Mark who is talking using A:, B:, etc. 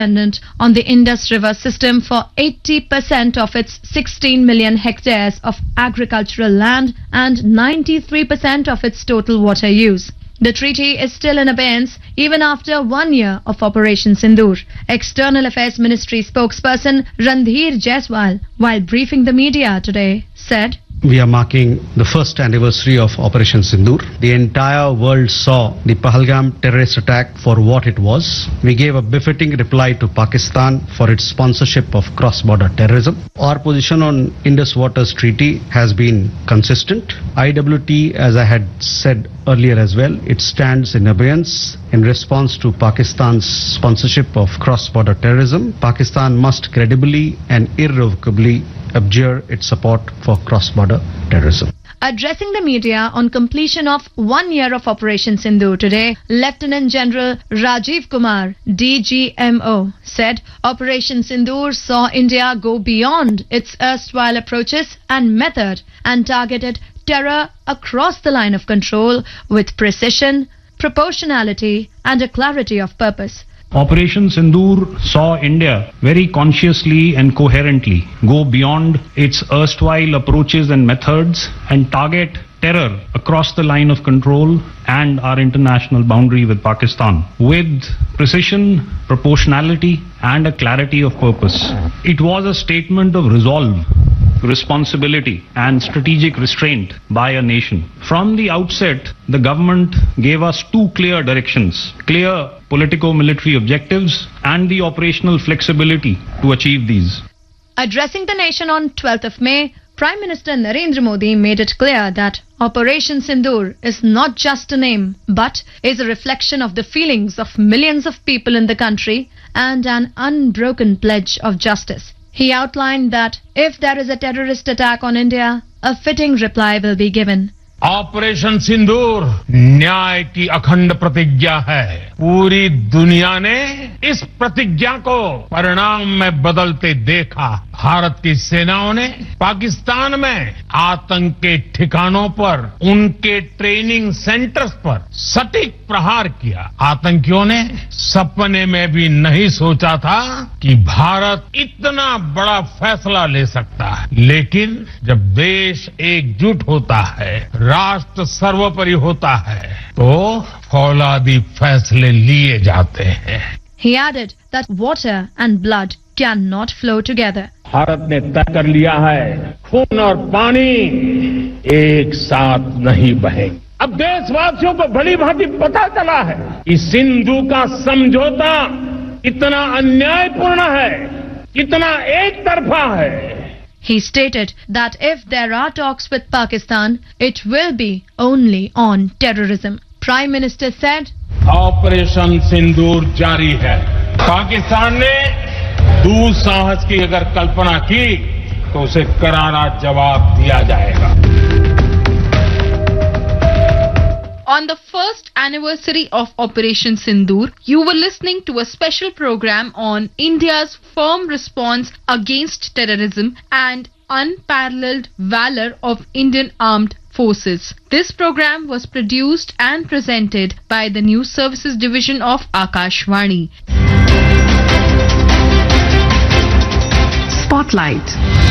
A: dependent on the Indus River system for 80% of its 16 million hectares of agricultural land and 93% of its total water use. The treaty is still in abeyance even after 1 year of Operation Sindoor. External Affairs Ministry spokesperson Randhir Jaiswal, while briefing the media today, said,
B: "We are marking the first anniversary of Operation Sindoor. The entire world saw the Pahalgam terrorist attack for what it was. We gave a befitting reply to Pakistan for its sponsorship of cross-border terrorism. Our position on Indus Waters Treaty has been consistent. IWT, as I had said earlier as well, it stands in abeyance in response to Pakistan's sponsorship of cross-border terrorism. Pakistan must credibly and irrevocably abjure its support for cross-border terrorism."
A: Addressing the media on completion of 1 year of Operation Sindoor today, Lieutenant General Rajiv Kumar, DGMO, said Operation Sindoor saw India go beyond its erstwhile approaches and method and targeted terror across the line of control with precision, proportionality and a clarity of purpose.
C: Operation Sindoor saw India very consciously and coherently go beyond its erstwhile approaches and methods and target terror across the line of control and our international boundary with Pakistan with precision, proportionality and a clarity of purpose. It was a statement of resolve, responsibility and strategic restraint by a nation. From the outset, the government gave us two clear directions: clear politico-military objectives and the operational flexibility to achieve these.
A: Addressing the nation on 12th of May, Prime Minister Narendra Modi made it clear that Operation Sindoor is not just a name, but is a reflection of the feelings of millions of people in the country and an unbroken pledge of justice. He outlined that if there is a terrorist attack on India, a fitting reply will be given.
D: Operation सिंदूर न्याय की अखंड प्रतिज्ञा है। पूरी दुनिया ने इस प्रतिज्ञा को परिणाम में बदलते देखा। भारत की सेनाओं ने पाकिस्तान में आतंक के ठिकानों पर, उनके ट्रेनिंग सेंटर्स पर सटीक प्रहार किया। आतंकियों ने सपने में भी नहीं सोचा था कि भारत इतना बड़ा फैसला ले सकता है। लेकिन जब देश एकजुट होता है, राष्ट्र सर्वोपरि होता है, तो फौलादी फैसले लिए जाते हैं।
A: He added that water and blood cannot flow together.
D: Bharat ने तय कर लिया है, खून और पानी एक साथ नहीं बहेंगे। अब देशवासियों को भली भांति पता चला है कि सिंधु का समझौता कितना अन्यायपूर्ण है, कितना एक तरफा है।
A: He stated that if there are talks with Pakistan, it will be only on terrorism. Prime Minister said,
D: operation सिंदूर जारी है। पाकिस्तान ने दुस्साहस की अगर कल्पना की तो उसे करारा जवाब दिया जाएगा।
E: On the first anniversary of Operation Sindoor, you were listening to a special program on India's firm response against terrorism and unparalleled valor of Indian armed forces. This program was produced and presented by the News Services Division of Akashvani.
F: Spotlight.